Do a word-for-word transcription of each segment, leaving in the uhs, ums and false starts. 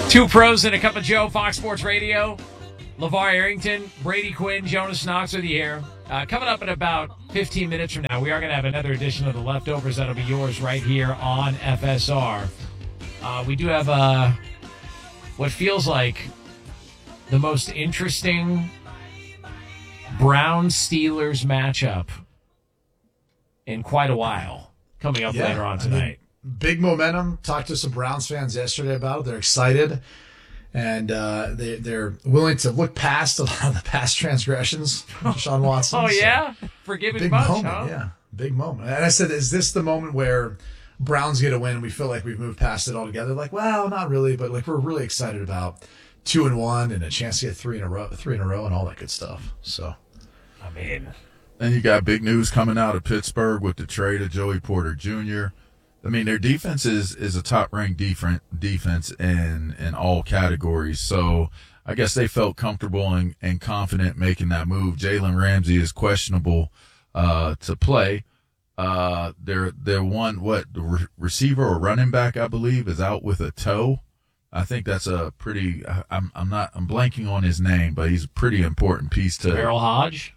Two pros and a cup of Joe, Fox Sports Radio. LeVar Arrington, Brady Quinn, Jonas Knox with you here. Uh, coming up in about fifteen minutes from now, we are going to have another edition of The Leftovers. That'll be yours right here on F S R. Uh, we do have uh, what feels like the most interesting Browns-Steelers matchup in quite a while coming up yeah, later on I tonight. mean, big momentum. Talked to some Browns fans yesterday about it. They're excited. And uh, they, they're willing to look past a lot of the past transgressions of Deshaun Watson. Oh, yeah? So, Forgiven big much, moment, huh? yeah. Big moment. And I said, is this the moment where Browns get a win and we feel like we've moved past it altogether? Like, well, not really, but like we're really excited about two and one and a chance to get three in a row, three in a row and all that good stuff. So, I mean... And you got big news coming out of Pittsburgh with the trade of Joey Porter Junior I mean, their defense is, is a top-ranked defense defense in in all categories. So I guess they felt comfortable and, and confident making that move. Jalen Ramsey is questionable uh, to play. Uh, their their one what the re- receiver or running back, I believe, is out with a toe. I think that's a pretty. I'm I'm not I'm blanking on his name, but he's a pretty important piece to. Merrill Hodge.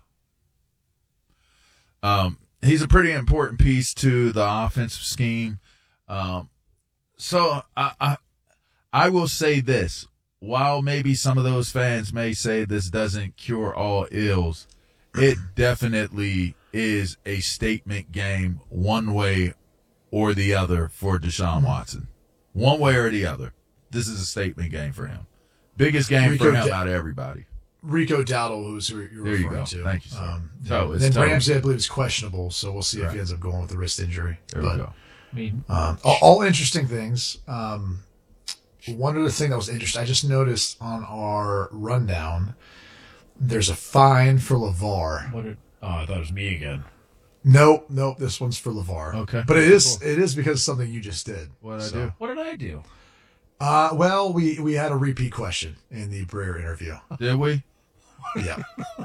Um. He's a pretty important piece to the offensive scheme. Um, so I, I, I will say this. While maybe some of those fans may say this doesn't cure all ills, it definitely is a statement game one way or the other for Deshaun Watson. One way or the other. This is a statement game for him. Biggest game Rico for him Da- out of everybody. Rico Dowdle, who's who you're There you referring go. to. Thank you, sir. Um, Toe, it's then toe. Ramsey, I believe, is questionable, so we'll see if Right. he ends up going with the wrist injury. There but, we go. I mean, Um, all, all interesting things. Um, one other thing that was interesting, I just noticed on our rundown, there's a fine for LeVar. what did, oh, I thought it was me again. Nope, nope, this one's for LeVar. Okay. But it is it is because of something you just did. What did I So, do? What did I do? Uh, well, we, we had a repeat question in the Breer interview. Did we? Yeah.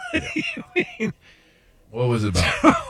What was it about?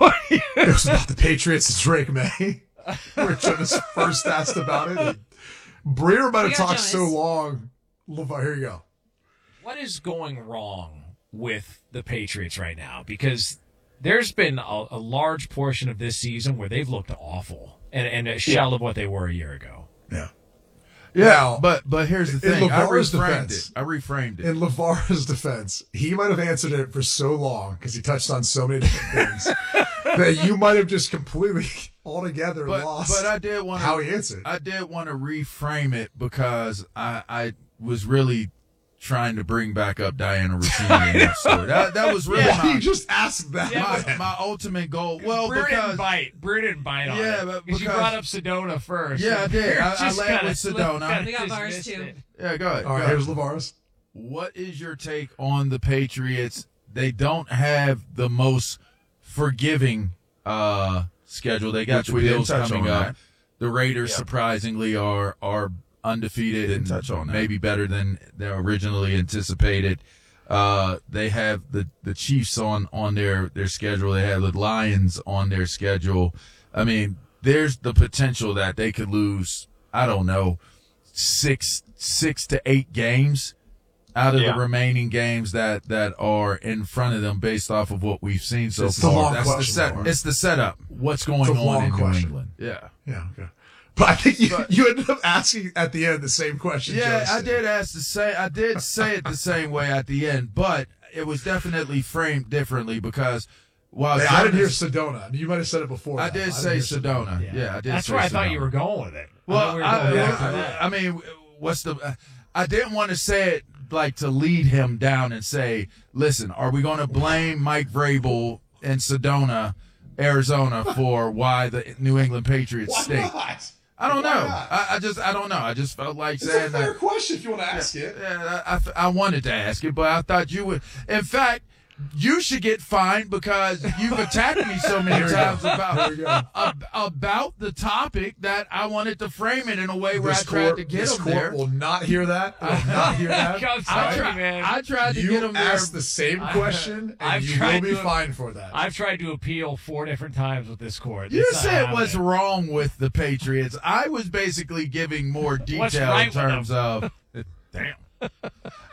It was about the Patriots and Drake May. Where Jonas first asked about it. And Breer might have We got talked Jonas. so long. LeVar, here you go. What is going wrong with the Patriots right now? Because there's been a, a large portion of this season where they've looked awful and, and a shell of what they were a year ago. Yeah. Yeah, Now, but but here's the in thing. I LeVar's reframed defense- it. I reframed it. In LeVar's defense, he might have answered it for so long because he touched on so many different things that you might have just completely altogether but lost but I did want how to he answered. I did want to reframe it because I I was really trying to bring back up Diana Rossini in that story. That that was really yeah, my, he just asked that. my my ultimate goal. Well, Breer didn't because bite. Breer didn't bite on Yeah, it. but Because you because- brought up Sedona first. Yeah, I did. Breer I- I just led kinda with slipped- Sedona. kinda We got bars, dismissed too. it. yeah, go ahead. All right, go here's ahead. LeVar's. What is your take on the Patriots? They don't have the most forgiving uh, schedule. They got Which the we didn't Bills touch coming on up. that. The Raiders, surprisingly, are are undefeated and touch on that. maybe better than they originally anticipated. Uh, they have the, the Chiefs on, on their, their schedule. They have the Lions on their schedule. I mean, there's the potential that they could lose, I don't know, six six to eight games out of Yeah. the remaining games that, that are in front of them based off of what we've seen so It's the far. long That's the question, set, Lauren. it's the setup. What's going It's a on long in New question. England? Yeah. Yeah, okay. But I think you, But- you ended up asking at the end the same question. Yeah, Jonas I did ask the same. I did say it the same way at the end, but it was definitely framed differently because while Hey, I didn't hear Jonas- Sedona. I mean, you might have said it before. I that, did but say hear Sedona. Yeah. I did. That's say where I thought Sedona. you were going with it. I Well, thought we were I, going back to I, that. I mean, what's the? I didn't want to say it like to lead him down and say, "Listen, are we going to blame Mike Vrabel in Sedona, Arizona, for why the New England Patriots Why stink?" not? I don't Why know. not? I, I just, I don't know. I just felt like It's a saying fair that. question if you want to ask it. Yeah, I, I, I wanted to ask it, but I thought you would. In fact, you should get fined because you've attacked me so many Here we times go. about Here we go. ab- about the topic that I wanted to frame it in a way where This I tried court, to get this him court there. will not hear that. Will not hear that. I'm I, sorry, tried, man. I tried to You get him there. asked the same question, and I've you tried will be to- fined for that. I've tried to appeal four different times with this court. You It's not said what's happening. wrong with the Patriots. I was basically giving more detail right in with terms of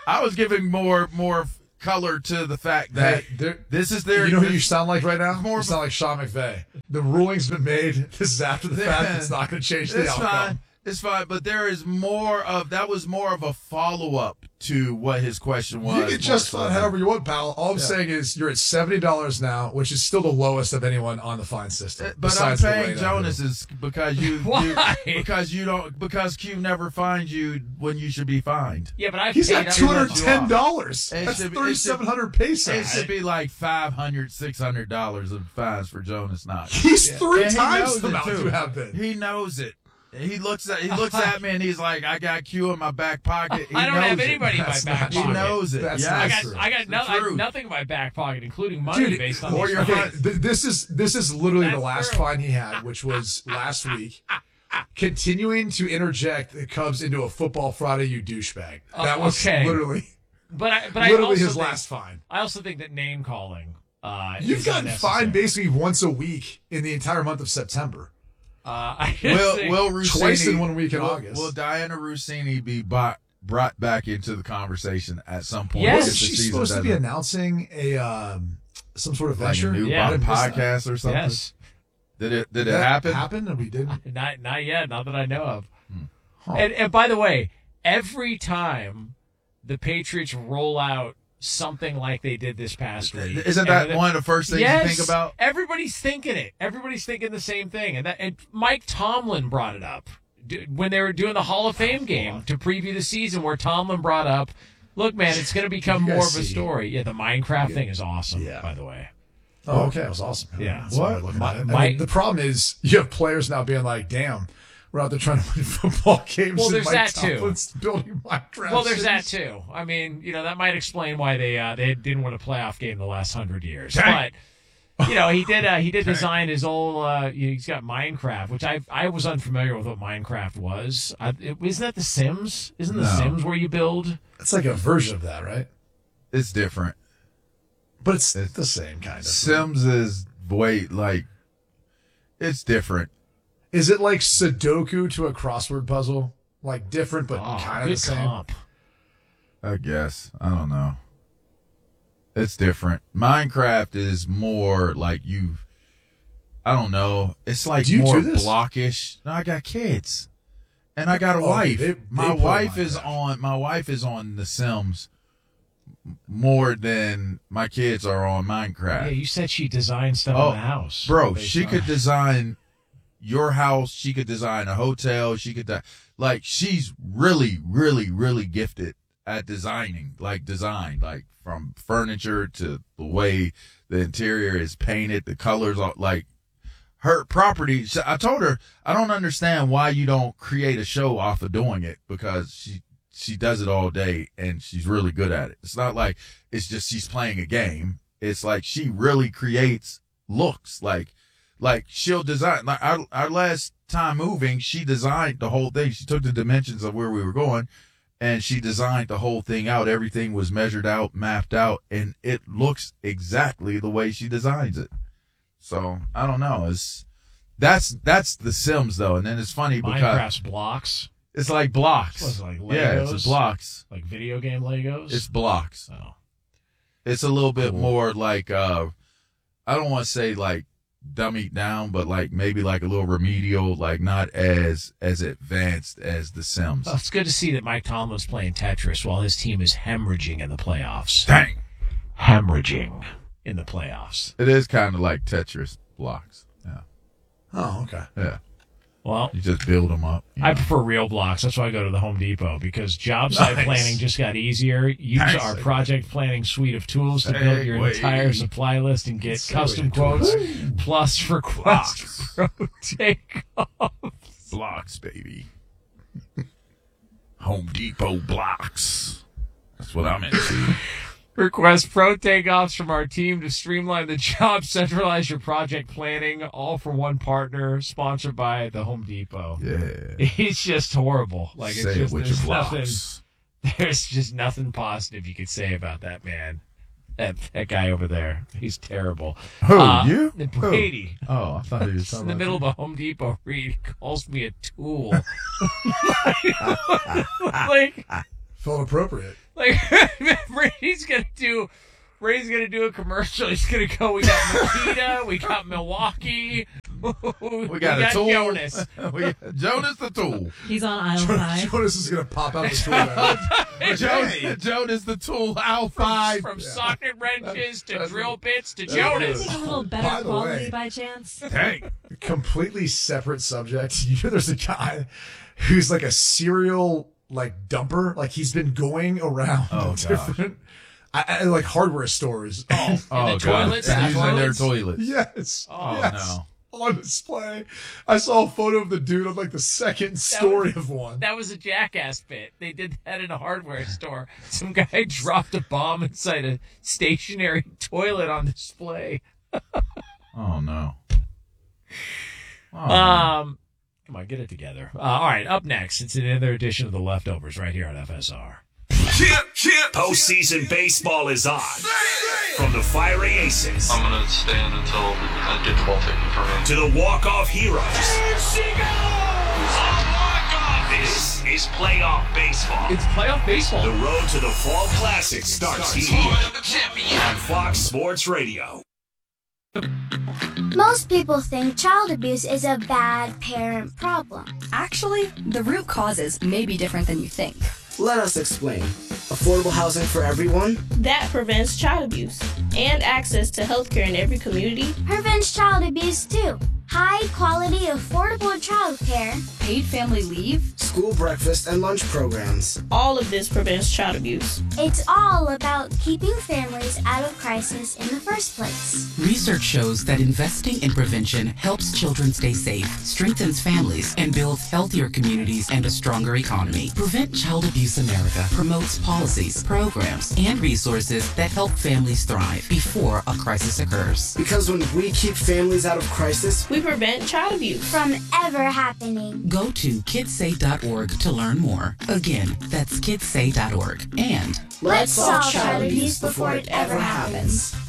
I was giving more more color to the fact that Hey, there- this is their. You know who this- you sound like right now? more You of sound like Sean McVay. The ruling's been made. This is after the fact. It's not going to change the It's outcome. fine. It's fine, but there is more of that was more of a follow up to what his question was. You can more justify so it than- however you want, pal. All I'm Yeah. saying is you're at seventy dollars now, which is still the lowest of anyone on the fine system. Uh, But I'm besides paying Elena, Jonas who- is because you, Why? you because you don't because Q never finds you when you should be fined. Yeah, but I've He's paid got up- two hundred ten dollars. It That's should be- it thirty should- seven hundred pesos. It should be like five hundred, six hundred dollars of fines for Jonas Knox. He's three And he times knows the it, amount too. you have been. He knows it. He looks at he looks at me and he's like, I got Q in my back pocket. He I don't knows have it. anybody in my That's back not He pocket. knows it. That's yes. not I got, true. I got, It's no, the I, truth. nothing in my back pocket, including money Dude, based on or these your okay, fines. th- this is this is literally the That's last true. fine he had, which was last week. Continuing to interject the Cubs into a football Friday, you douchebag. That Oh, was okay. literally But I, but I literally also his think, last fine. I also think that name calling. Uh, You've is gotten unnecessary. fined basically once a week in the entire month of September. Uh, I just Will think- Will Rossini, Twice in one week in will, August. Will Diana Rossini be brought brought back into the conversation at some point? Yes. if Wasn't the she season supposed to be doesn't- announcing a um, some sort of like a venture? new Yeah. I didn't miss that. podcast or something? yes, Did it did Did it that happen? Happen and we didn't. not not yet, not that I know of. Huh. And and by the way, every time the Patriots roll out something like they did this past week, Isn't that and- one of the first things yes, you think about? Everybody's thinking it. Everybody's thinking the same thing. And that and Mike Tomlin brought it up d- when they were doing the Hall of Fame game to preview the season, where Tomlin brought up, "Look, man, it's going to become You guys more of a see- story." Yeah, the Minecraft thing is awesome. Yeah. By the way, Oh, okay. That was awesome. Yeah. That's why What? we're looking My- at it. I my- mean, the problem is you have players now being like, damn, we're out there trying to win football games. Well, and there's Mike that, too. Tomlin's building Minecraft well, there's that cities. too. I mean, you know, that might explain why they uh, they didn't win a playoff game the last hundred years. Dang. But you know, he did uh, he did design his old. Uh, he's got Minecraft, which I I was unfamiliar with what Minecraft was. I, it, isn't that The Sims? Isn't The No. Sims where you build? It's like a version of that, right? It's different. But it's, It's- the same kind of. Sims is way like it's different. Is it like Sudoku to a crossword puzzle? Like different, but Oh, kind of good the same? comp. I guess. I don't know. It's different. Minecraft is more like you I don't know. It's like Do you more do this? blockish. No, I got kids. And I got a Oh, wife. they- they my play wife is Minecraft. on my wife is on The Sims more than my kids are on Minecraft. Yeah, you said she designed stuff Oh, in the house, Bro, based she on- could design your house. She could design a hotel. She could, de- like, she's really, really, really gifted at designing, like, design, like, from furniture to the way the interior is painted, the colors are, like, her property. so I told her, I don't understand why you don't create a show off of doing it, because she, she does it all day and she's really good at it. It's not like it's just she's playing a game. It's like she really creates looks, like, like she'll design, like our, our last time moving, she designed the whole thing. She took the dimensions of where we were going and she designed the whole thing out. Everything was measured out, mapped out, and it looks exactly the way she designs it. So I don't know. It's, that's, that's The Sims though. And then it's funny because Minecraft's blocks, it's like blocks. What is it, like yeah, Legos? it's blocks. like video game Legos. It's blocks. oh. It's a little bit Cool. more like, uh, I don't want to say like dummied down, but like maybe like a little remedial, like not as as advanced as The Sims. Well, it's good to see that Mike Tomlin's playing Tetris while his team is hemorrhaging in the playoffs. Dang, Hemorrhaging in the playoffs. it is kind of like Tetris blocks. Yeah, Oh, okay. yeah. Well, You just build them up. you I know. prefer real blocks. That's why I go to the Home Depot, because job site Nice. planning just got easier. Use Nice. our project planning suite of tools to build Hey, your wait. entire supply list and get Segue custom into quotes it. plus request pro take off. Blocks, baby. Home Depot blocks. That's what I'm into. Request pro takeoffs from our team to streamline the job, centralize your project planning, all for one partner, sponsored by the Home Depot. Yeah. It's just horrible. Like it's Say it just with your there's nothing. blocks. There's just nothing positive you could say about that man. That that guy over there, he's terrible. Who, Uh, you? Brady. Oh, I thought he was In talking the about middle you. of a Home Depot read, he calls me a tool. like, Felt appropriate. like commercial. He's going to go. We got Makita. We got Milwaukee. We got a tool. Jonas. we got Jonas the tool. He's on aisle five. Jonas is going to pop out the tool. Right? Jonas, Jonas the tool, aisle five. From yeah. socket wrenches to that's, drill bits to that's Jonas. A little better By the quality way, by chance. Dang. Completely separate subject. You know, there's a guy who's like a serial like dumper. Like he's been going around Oh, different I, I, like hardware stores. Oh, Oh, the God. toilets? Using The their toilets? toilets. yes. Oh, yes. no. On display. I saw a photo of the dude on like the second story was- of one. That was a Jackass bit. They did that in a hardware store. Some guy dropped a bomb inside a stationary toilet on display. Oh, no. Oh, Um, come on, get it together. Uh, all right, up next, it's another edition of the Leftovers right here on F S R. Chip, chip. Postseason baseball is on. From the Fiery Aces I'm going to stand until I get twelve fifty for me. to the walk-off heroes. Here she goes! A walk-off! This is playoff baseball. It's playoff baseball. The road to the Fall Classic starts here on Fox Sports Radio. Most people think child abuse is a bad parent problem. Actually, the root causes may be different than you think. Let us explain. Affordable housing for everyone? That prevents child abuse and access to healthcare in every community. Prevents child abuse too. High quality, affordable child care. Paid family leave? School breakfast and lunch programs. All of this prevents child abuse. It's all about keeping families out of crisis in the first place. Research shows that investing in prevention helps children stay safe, strengthens families, and builds healthier communities and a stronger economy. Prevent Child Abuse America promotes policies, programs, and resources that help families thrive before a crisis occurs. Because when we keep families out of crisis, We prevent child abuse. From ever happening. Go to kidsay dot org to learn more. Again, that's kidsay dot org. And Let's solve child abuse before it ever happens.